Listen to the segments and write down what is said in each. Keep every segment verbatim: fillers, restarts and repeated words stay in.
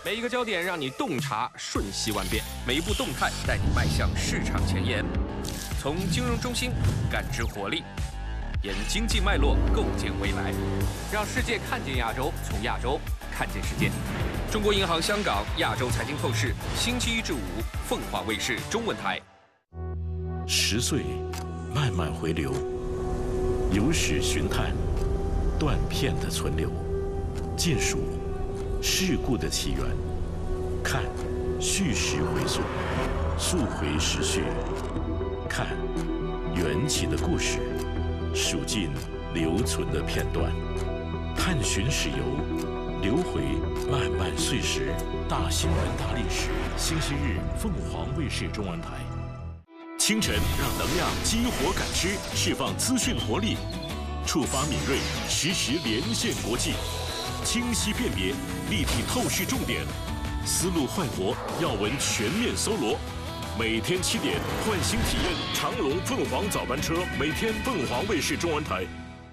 每一个焦点让你洞察瞬息万变，每一步动态带你迈向市场前沿。从金融中心感知活力，沿经济脉络构建未来，让世界看见亚洲，从亚洲看见世界。中国银行香港亚洲财经透视，星期一至五，凤凰卫视中文台。 十岁，慢慢回流，有史寻探，断片的存留，见数事故的起源，看叙事回溯，溯回时序，看缘起的故事，数尽留存的片段，探寻史游，流回漫漫岁时，大新闻大历史。星期日，凤凰卫视中文台。清晨，让能量激活感知，释放资讯活力，触发敏锐，实时连线国际，清晰辨别，立体透视重点，思路焕活，要闻全面搜罗。每天七点，唤醒体验长龙凤凰早班车，每天凤凰卫视中文台。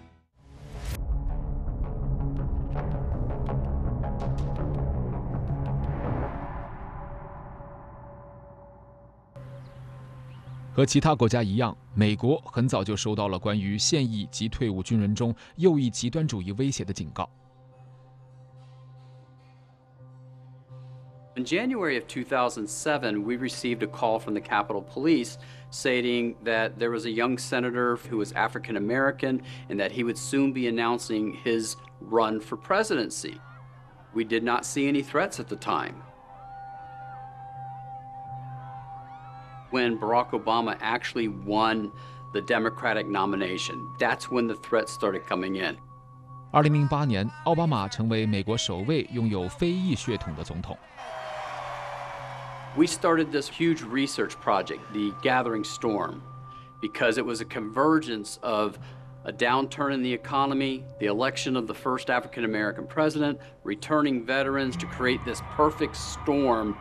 和其他国家一样，美国很早就收到了关于现役及退伍军人中右翼极端主义威胁的警告。 In January of two thousand seven, we received a call from the Capitol Police stating that there was a young senator who was African American and that he would soon be announcing his run for presidency. We did not see any threats at the time. When Barack Obama actually won the Democratic nomination, that's when the threats started coming in. 二零零八年，奥巴马成为美国首位拥有非裔血统的总统。 We started this huge research project, the Gathering Storm, because it was a convergence of a downturn in the economy, the election of the first African American president, returning veterans to create this perfect storm.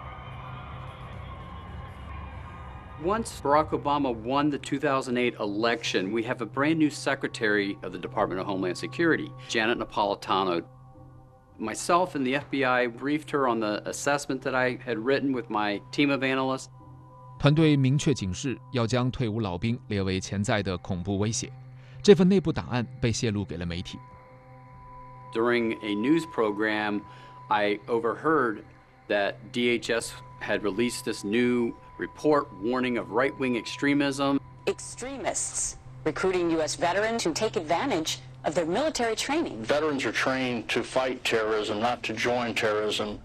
Once Barack Obama won the two thousand eight election, we have a brand new Secretary of the Department of Homeland Security, Janet Napolitano. Myself and the F B I briefed her on the assessment that I had written with my team of analysts. 团队明确警示，要将退伍老兵列为潜在的恐怖威胁。这份内部档案被泄露给了媒体。 During a news program, I overheard that D H S had released this new report warning of right-wing extremism. Extremists recruiting U S veterans to take advantage of their military training. Veterans are trained to fight terrorism, not to join terrorism.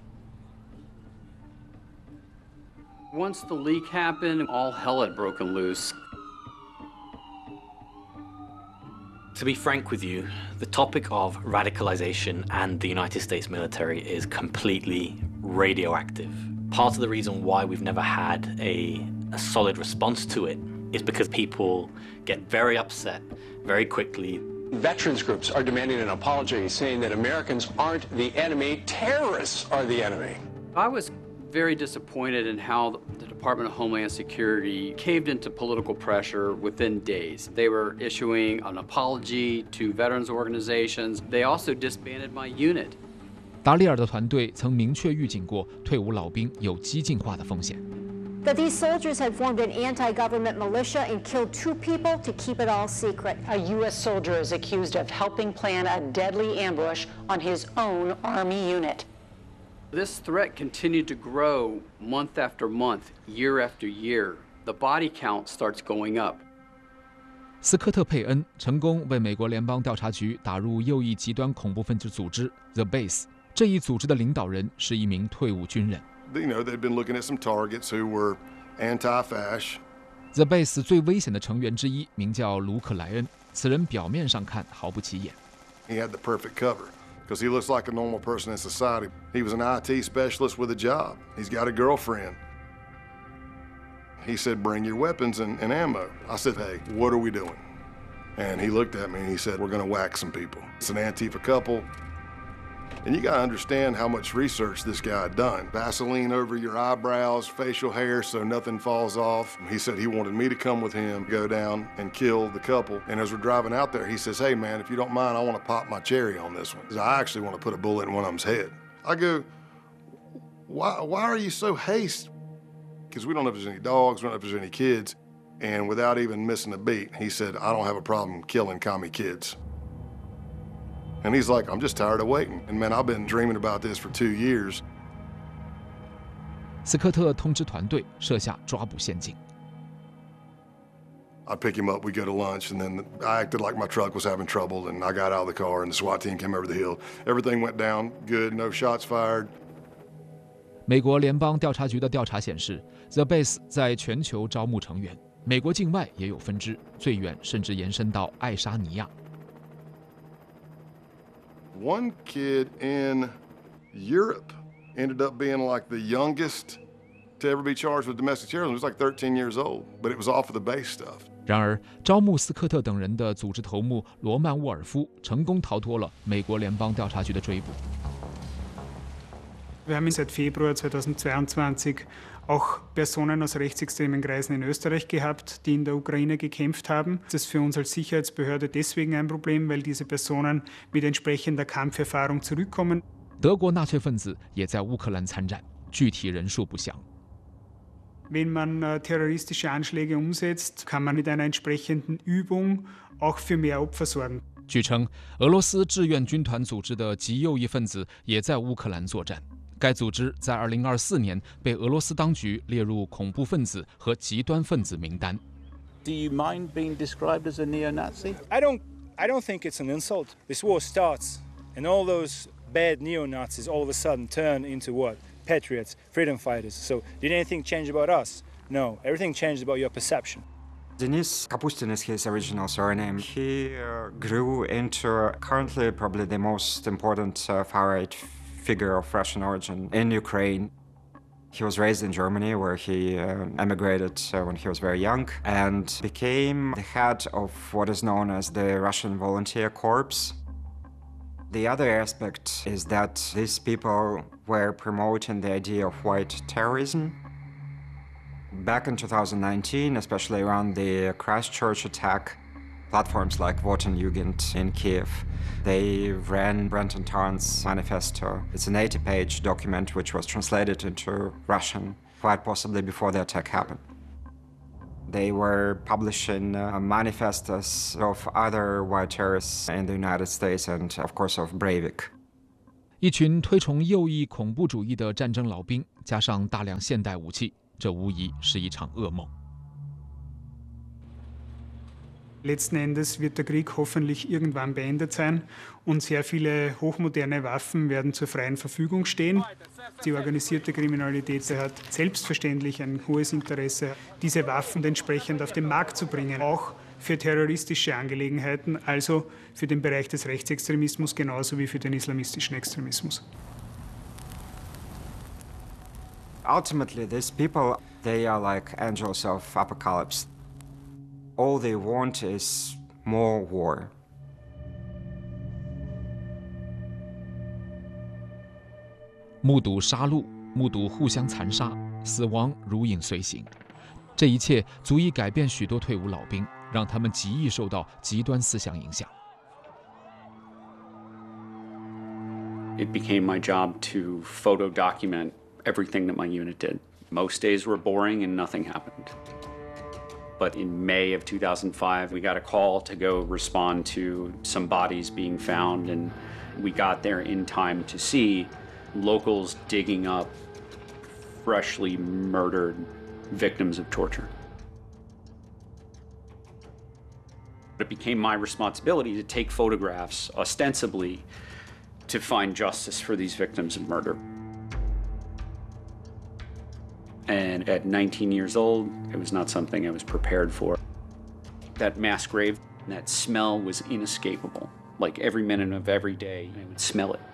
Once the leak happened, all hell had broken loose. To be frank with you, the topic of radicalization and the United States military is completely radioactive. Part of the reason why we've never had a, a solid response to it is because people get very upset very quickly. Veterans groups are demanding an apology, saying that Americans aren't the enemy, terrorists are the enemy. I was very disappointed in how the Department of Homeland Security caved into political pressure within days. They were issuing an apology to veterans organizations. They also disbanded my unit. 达利尔的团队曾明确预警过退伍老兵有激进化的风险。 That these soldiers had formed an anti-government militia and killed two people to keep it all secret. A U S soldier is accused of helping plan a deadly ambush on his own Army unit. This threat continued to grow month after month, year after year. The body count starts going up. 斯科特·佩恩成功为美国联邦调查局打入右翼极端恐怖分子组织 The Base。这一组织的领导人是一名退伍军人。 You know, they'd been looking at some targets who were anti-fascist. The Base 最危险的成员之一名叫卢克·莱恩，此人表面上看毫不起眼。 He had the perfect cover because he looks like a normal person in society. He was an I T specialist with a job. He's got a girlfriend. He said, "Bring your weapons and, and ammo." I said, "Hey, what are we doing?" And he looked at me and he said, "We're going to whack some people. It's an Antifa couple." And you got to understand how much research this guy had done. Vaseline over your eyebrows, facial hair so nothing falls off. He said he wanted me to come with him, go down and kill the couple. And as we're driving out there, he says, "Hey man, if you don't mind, I want to pop my cherry on this one. I actually want to put a bullet in one of them's head." I go, why, why are you so hasty? Because we don't know if there's any dogs, we don't know if there's any kids. And without even missing a beat, he said, I don't have a problem killing commie kids. And he's like, I'm just tired of waiting. And man, I've been dreaming about this for two years. 斯科特通知团队设下抓捕陷阱。 I'd pick him up, we'd go to lunch, and then I acted like my truck was having trouble, and I got out of the car, and the SWAT team came over the hill. Everything went down good, no shots fired. 美国联邦调查局的调查显示 ，The Base 在全球招募成员，美国境外也有分支，最远甚至延伸到爱沙尼亚。 One kid in Europe ended up being like the youngest to ever be charged with domestic terrorism. He was like thirteen years old, but it was off of the base stuff. 然而，招募斯科特等人的组织头目罗曼·沃尔夫成功逃脱了美国联邦调查局的追捕。 Wir haben seit Februar zweitausendzweiundzwanzig auch Personen aus rechtsextremen Kreisen in Österreich gehabt, die in der Ukraine gekämpft haben. Das ist für uns als Sicherheitsbehörde deswegen ein Problem, weil diese Personen mit entsprechender Kampferfahrung zurückkommen. 德国纳粹分子也在乌克兰参战，具体人数不详。 Wenn man äh, terroristische Anschläge umsetzt, kann man mit einer entsprechenden Übung auch für mehr Opfer sorgen. 据称，俄罗斯志愿军团组织的极右翼分子也在乌克兰作战。该组织在二零二四年被俄罗斯当局列入恐怖分子和极端分子名单。 Do you mind being described as a neo-Nazi? I don't. I don't think it's an insult. This war starts, and all those bad neo-Nazis all of a sudden turn into what? Patriots, freedom fighters. So did anything change about us? No. Everything changed about your perception. Denis Kapustin is his original surname. He uh, grew into currently probably the most important uh, far-right figure of Russian origin in Ukraine. He was raised in Germany, where he uh, emigrated uh, when he was very young, and became the head of what is known as the Russian Volunteer Corps. The other aspect is that these people were promoting the idea of white terrorism. Back in two thousand nineteen, especially around the Christchurch attack, platforms like Voten Jugend in Kiev, they ran Brenton Tarrant's manifesto. It's an eighty page document which was translated into Russian, quite possibly before the attack happened. They were publishing uh, manifestos of other white terrorists in the United States and, of course, of Breivik. 一群推崇右翼恐怖主义的战争老兵，加上大量现代武器，这无疑是一场噩梦。 Letzten Endes wird der Krieg hoffentlich irgendwann beendet sein und sehr viele hochmoderne Waffen werden zur freien Verfügung stehen. Die organisierte Kriminalität hat selbstverständlich ein hohes Interesse, diese Waffen entsprechend auf den Markt zu bringen, auch für terroristische Angelegenheiten, also für den Bereich des Rechtsextremismus genauso wie für den islamistischen Extremismus. Ultimately, these people, they are like angels of apocalypse. All they want is more war. 目睹杀戮，目睹互相残杀，死亡如影随形。这一切足以改变许多退伍老兵，让他们极易受到极端思想影响。 It became my job to photo document everything that my unit did. Most days were boring and nothing happened. But in May of two thousand five, we got a call to go respond to some bodies being found, and we got there in time to see locals digging up freshly murdered victims of torture. It became my responsibility to take photographs, ostensibly, to find justice for these victims of murder. And at nineteen years old, it was not something I was prepared for. That mass grave, that smell was inescapable. Like every minute of every day, I would smell it.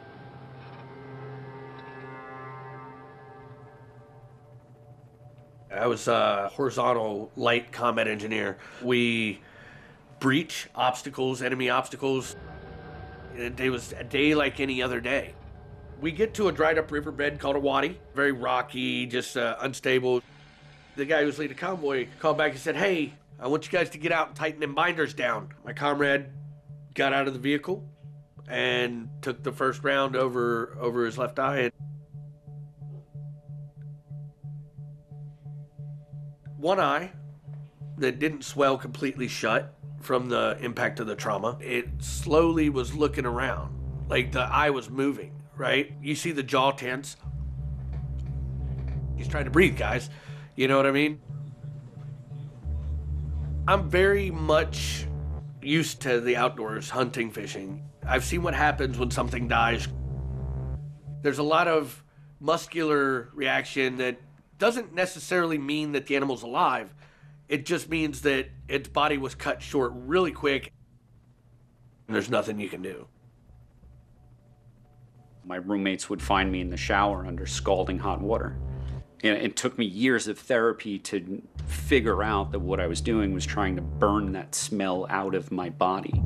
I was a horizontal light combat engineer. We breach obstacles, enemy obstacles. It was a day like any other day. We get to a dried up riverbed called a wadi, very rocky, just uh, unstable. The guy who was leading the convoy called back and said, "Hey, I want you guys to get out and tighten them binders down." My comrade got out of the vehicle and took the first round over, over his left eye. one eye that didn't swell completely shut from the impact of the trauma. It slowly was looking around, like the eye was moving, right? You see the jaw tense. He's trying to breathe, guys. You know what I mean? I'm very much used to the outdoors, hunting, fishing. I've seen what happens when something dies. There's a lot of muscular reaction that doesn't necessarily mean that the animal's alive. It just means that its body was cut short really quick, and there's nothing you can do. My roommates would find me in the shower under scalding hot water. And it took me years of therapy to figure out that what I was doing was trying to burn that smell out of my body.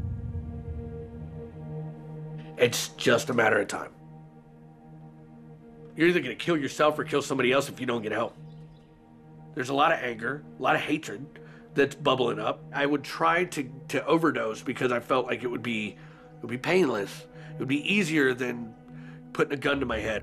It's just a matter of time. You're either going to kill yourself or kill somebody else if you don't get help. There's a lot of anger, a lot of hatred that's bubbling up. I would try to, to overdose because I felt like it would be, it would be painless. It would be easier than putting a gun to my head.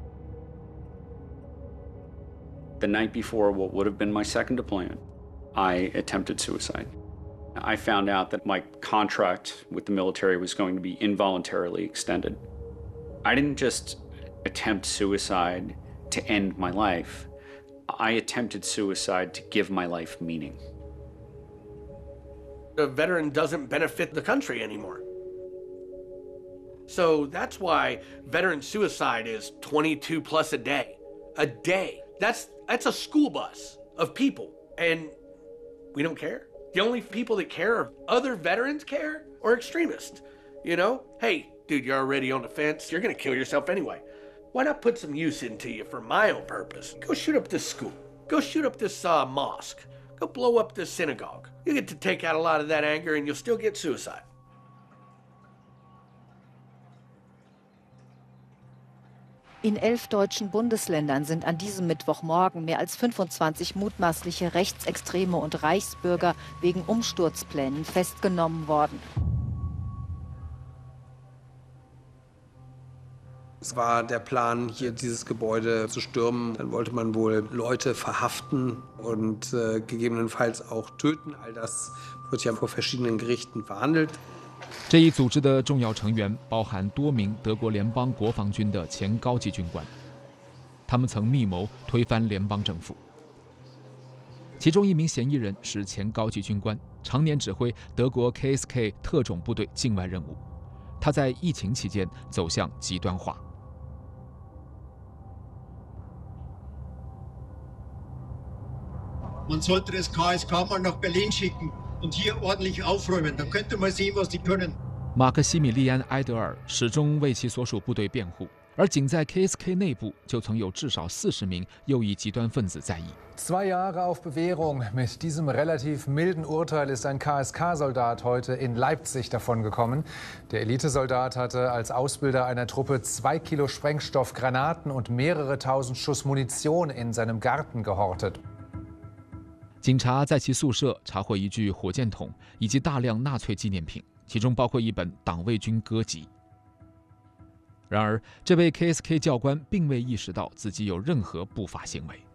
The night before what would have been my second deployment, I attempted suicide. I found out that my contract with the military was going to be involuntarily extended. I didn't just attempt suicide to end my life. I attempted suicide to give my life meaning. A veteran doesn't benefit the country anymore. So that's why veteran suicide is twenty-two plus a day. A day. That's that's a school bus of people, and we don't care. The only people that care are other veterans care or extremists. You know, hey, dude, you're already on the fence. You're gonna kill yourself anyway. Why not put some use into you for my own purpose? Go shoot up this school. Go shoot up this uh, mosque. Go blow up this synagogue. You get to take out a lot of that anger, and you'll still get suicide. In elf deutschen Bundesländern sind an diesem Mittwochmorgen mehr als fünfundzwanzig mutmaßliche Rechtsextreme und Reichsbürger wegen Umsturzplänen festgenommen worden. Es war der Plan, hier dieses Gebäude zu stürmen. Dann wollte man wohl Leute verhaften und äh, gegebenenfalls auch töten. All das wird ja vor verschiedenen Gerichten verhandelt. 这一组织的重要成员包含多名德国联邦国防军的前高级军官，他们曾密谋推翻联邦政府。其中一名嫌疑人是前高级军官，常年指挥德国 K S K 特种部队境外任务。他在疫情期间走向极端化。 Man sollte das K S K mal nach Berlin schicken. Und hier ordentlich aufräumen, dann könnte man sehen, was die können. 马克西米利安·埃德尔始终为其所属部队辩护，而仅在 K S K 内部就曾有至少四十名右翼极端分子在役。 Zwei Jahre auf Bewährung. Mit diesem relativ milden Urteil ist ein K S K-Soldat heute in Leipzig davongekommen. Der Elitesoldat hatte als Ausbilder einer Truppe zwei Kilo Sprengstoff, Granaten und mehrere tausend Schuss Munition in seinem Garten gehortet. 警察在其宿舍查获一具火箭筒以及大量纳粹纪念品，其中包括一本党卫军歌集。然而，这位 K S K 教官并未意识到自己有任何不法行为。